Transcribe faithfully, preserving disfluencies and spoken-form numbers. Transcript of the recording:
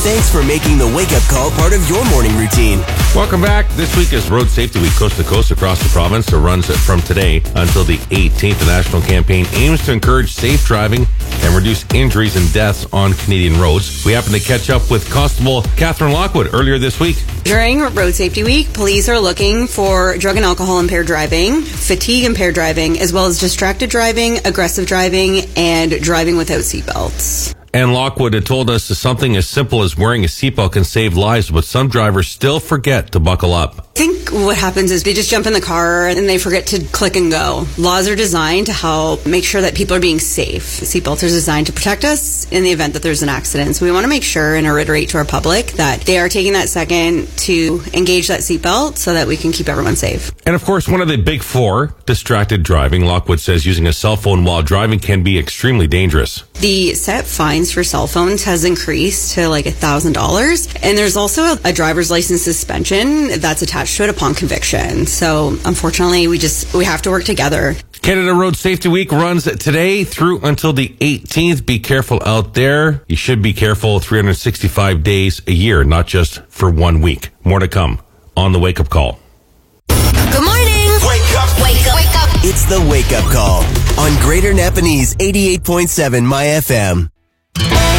Thanks for making the wake-up call part of your morning routine. Welcome back. This week is Road Safety Week, coast to coast across the province. It runs from today until the eighteenth. The national campaign aims to encourage safe driving and reduce injuries and deaths on Canadian roads. We happen to catch up with Constable Catherine Lockwood earlier this week. During Road Safety Week, police are looking for drug and alcohol impaired driving, fatigue impaired driving, as well as distracted driving, aggressive driving, and driving without seatbelts. And Lockwood had told us that something as simple as wearing a seatbelt can save lives, but some drivers still forget to buckle up. I think what happens is they just jump in the car and they forget to click and go. Laws are designed to help make sure that people are being safe. Seatbelts are designed to protect us in the event that there's an accident. So we want to make sure and reiterate to our public that they are taking that second to engage that seatbelt so that we can keep everyone safe. And of course, one of the big four, distracted driving. Lockwood says using a cell phone while driving can be extremely dangerous. The set fines for cell phones has increased to like one thousand dollars. And there's also a driver's license suspension that's attached to it upon conviction. So unfortunately, we just, we have to work together. Canada Road Safety Week runs today through until the eighteenth. Be careful out there. You should be careful three hundred sixty-five days a year, not just for one week. More to come on the Wake Up Call. Good morning. Wake up. Wake up. Wake up. It's the Wake Up Call on Greater Napanese eighty-eight point seven My F M.